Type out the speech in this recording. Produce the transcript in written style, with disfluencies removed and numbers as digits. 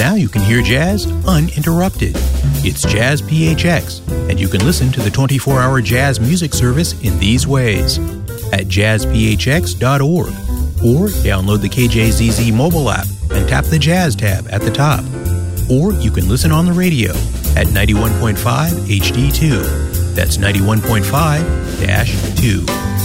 Now you can hear jazz uninterrupted. It's Jazz PHX, and you can listen to the 24-hour jazz music service in these ways. At jazzphx.org, or download the KJZZ mobile app and tap the Jazz tab at the top. Or you can listen on the radio at 91.5 HD2. That's 91.5-2.